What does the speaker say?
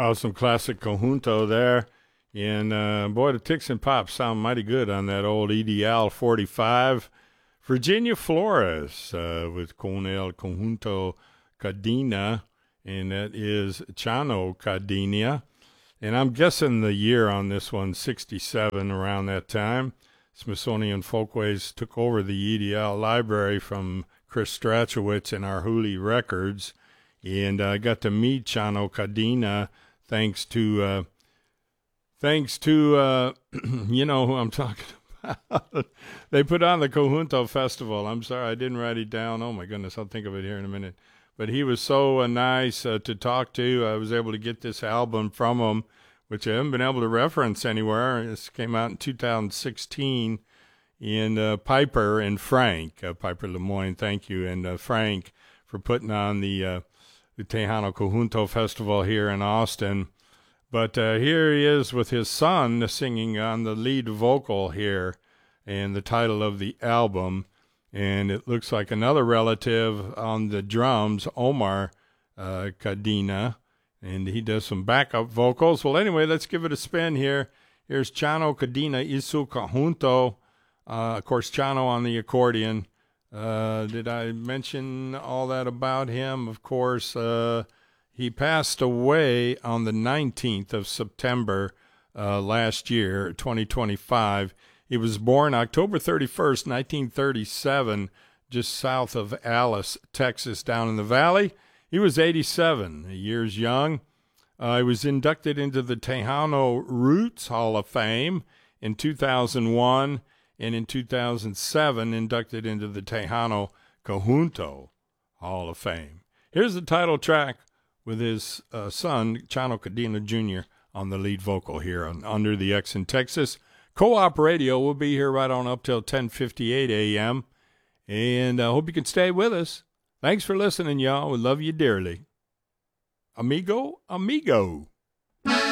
Oh, some classic conjunto there. And boy, the Ticks and Pops sound mighty good on that old EDL 45. Virginia Flores with Con el Conjunto Cadena, and that is Chano Cadena. And I'm guessing the year on this one, 67, around that time. Smithsonian Folkways took over the EDL library from Chris Strachowitz and Arhoolie Records. And I got to meet Chano Cadena thanks to you know who I'm talking about. They put on the Conjunto Festival. I'm sorry, I didn't write it down. Oh, my goodness, I'll think of it here in a minute. But he was so nice to talk to. I was able to get this album from him, which I haven't been able to reference anywhere. This came out in 2016 in Piper and Frank. Piper Lemoyne, thank you. And Frank for putting on the Tejano Conjunto Festival here in Austin. But here he is with his son singing on the lead vocal here and the title of the album. And it looks like another relative on the drums, Omar Cadena, and he does some backup vocals. Well, anyway, let's give it a spin here. Here's Chano Cadena Isu Conjunto. Of course, Chano on the accordion. Did I mention all that about him? Of course, he passed away on the 19th of September last year, 2025. He was born October 31st, 1937, just south of Alice, Texas, down in the valley. He was 87 years young. He was inducted into the Tejano Roots Hall of Fame in 2001. And in 2007, inducted into the Tejano Conjunto Hall of Fame. Here's the title track with his son, Chano Cadena Jr., on the lead vocal here on Under the X in Texas. Co-op Radio will be here right on up till 10:58 a.m. And I hope you can stay with us. Thanks for listening, y'all. We love you dearly. Amigo, amigo.